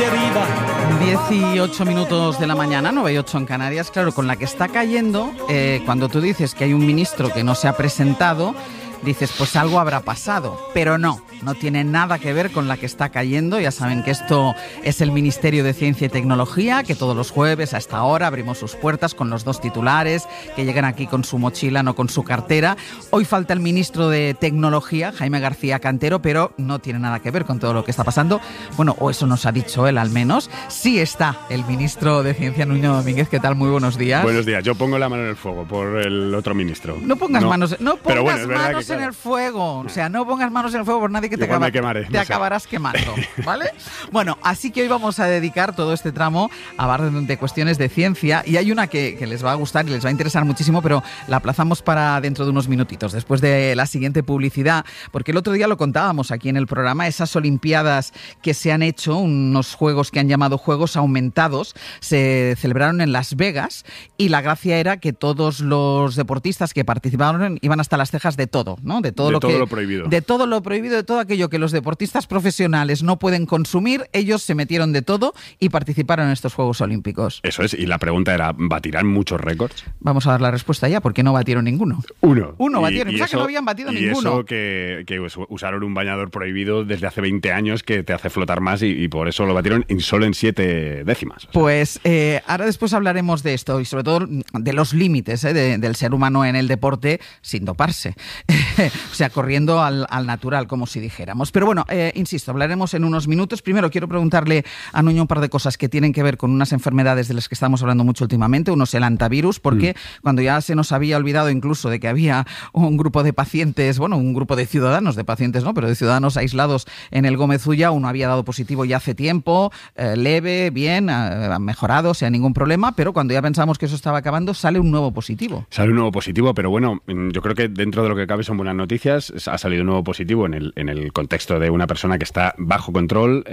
deriva. 18 minutos de la mañana, 9:08 en Canarias. Claro, con la que está cayendo, cuando tú dices que hay un ministro que no se ha presentado, dices, pues algo habrá pasado, pero no tiene nada que ver con la que está cayendo. Ya saben que esto es el Ministerio de Ciencia y Tecnología, que todos los jueves a esta hora abrimos sus puertas con los dos titulares, que llegan aquí con su mochila, no con su cartera. Hoy falta el ministro de Tecnología, Jaime García Cantero, pero no tiene nada que ver con todo lo que está pasando. Bueno, o eso nos ha dicho él al menos. Sí está el ministro de Ciencia, Nuño Domínguez. ¿Qué tal? Muy buenos días. Buenos días. Yo pongo la mano en el fuego por el otro ministro. No pongas manos en claro, el fuego. O sea, no pongas manos en el fuego por nadie que te acabarás quemando, ¿vale? Bueno, así que hoy vamos a dedicar todo este tramo a hablar de cuestiones de ciencia, y hay una que les va a gustar y les va a interesar muchísimo, pero la aplazamos para dentro de unos minutitos, después de la siguiente publicidad, porque el otro día lo contábamos aquí en el programa, esas Olimpiadas que se han hecho, unos juegos que han llamado Juegos Aumentados, se celebraron en Las Vegas, y la gracia era que todos los deportistas que participaron iban hasta las cejas de todo, ¿no? De todo lo prohibido. De todo lo prohibido, de todo aquello que los deportistas profesionales no pueden consumir, ellos se metieron de todo y participaron en estos Juegos Olímpicos. Eso es, y la pregunta era, ¿batirán muchos récords? Vamos a dar la respuesta ya, porque no batieron ninguno. Uno batieron, o sea que no habían batido ninguno. Y eso que usaron un bañador prohibido desde hace 20 años que te hace flotar más, y por eso lo batieron solo en 7 décimas. O sea. Pues ahora después hablaremos de esto y sobre todo de los límites del ser humano en el deporte sin doparse. O sea, corriendo al natural, como si dijéramos. Pero bueno, insisto, hablaremos en unos minutos. Primero quiero preguntarle a Nuño un par de cosas que tienen que ver con unas enfermedades de las que estamos hablando mucho últimamente. Uno es el hantavirus, porque cuando ya se nos había olvidado incluso de que había un grupo de pacientes, bueno, un grupo de ciudadanos, de pacientes no, pero de ciudadanos aislados en el Gómez Ulla, uno había dado positivo ya hace tiempo, leve, bien, ha mejorado, o sea, ningún problema, pero cuando ya pensamos que eso estaba acabando, sale un nuevo positivo. Sale un nuevo positivo, pero bueno, yo creo que dentro de lo que cabe son buenas noticias. Ha salido un nuevo positivo en el contexto de una persona que está bajo control,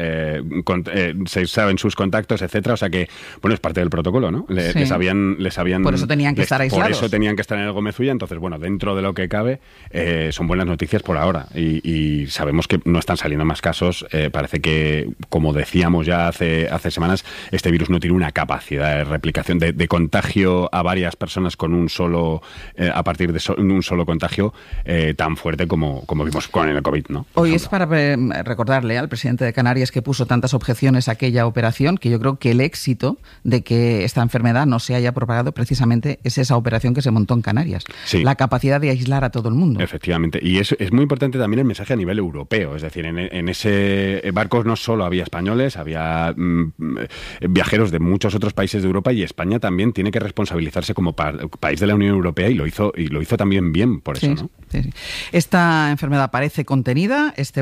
se saben sus contactos, etcétera, o sea que, bueno, es parte del protocolo, ¿no? Les habían por eso tenían que estar aislados. Por eso tenían que estar en el Gómez Ulla, entonces, bueno, dentro de lo que cabe, son buenas noticias por ahora, y sabemos que no están saliendo más casos. Parece que, como decíamos ya hace semanas, este virus no tiene una capacidad de replicación, de contagio a varias personas con un solo, a partir de un solo contagio, tan fuerte como vimos con el COVID, ¿no? Hoy es para recordarle al presidente de Canarias, que puso tantas objeciones a aquella operación, que yo creo que el éxito de que esta enfermedad no se haya propagado precisamente es esa operación que se montó en Canarias. Sí. La capacidad de aislar a todo el mundo. Efectivamente. Y es muy importante también el mensaje a nivel europeo. Es decir, en ese barco no solo había españoles, había viajeros de muchos otros países de Europa, y España también tiene que responsabilizarse como país de la Unión Europea, y lo hizo también bien por eso, ¿no? Sí. Esta enfermedad parece contenida.